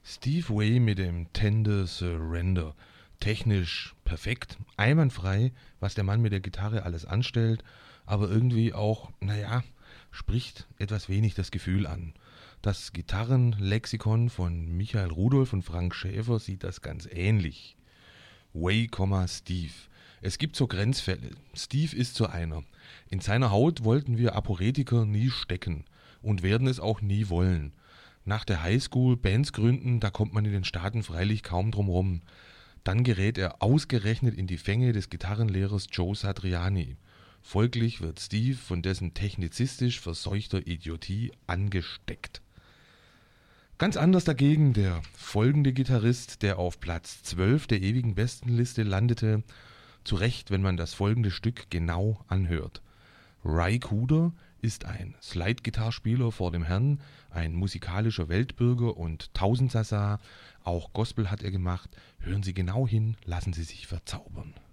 Steve Vai mit dem Tender Surrender. Technisch perfekt, einwandfrei, was der Mann mit der Gitarre alles anstellt, aber irgendwie auch, spricht etwas wenig das Gefühl an. Das Gitarrenlexikon von Michael Rudolph und Frank Schäfer sieht das ganz ähnlich. Vai, Steve. Es gibt so Grenzfälle. Steve ist so einer. In seiner Haut wollten wir Aporetiker nie stecken und werden es auch nie wollen. Nach der Highschool Bands gründen, da kommt man in den Staaten freilich kaum drum rum. Dann gerät er ausgerechnet in die Fänge des Gitarrenlehrers Joe Satriani. Folglich wird Steve von dessen technizistisch verseuchter Idiotie angesteckt. Ganz anders dagegen der folgende Gitarrist, der auf Platz 12 der ewigen Bestenliste landete, zu Recht, wenn man das folgende Stück genau anhört. Ry Cooder ist ein Slide-Gitarrspieler vor dem Herrn, ein musikalischer Weltbürger und Tausendsasa, auch Gospel hat er gemacht. Hören Sie genau hin, lassen Sie sich verzaubern.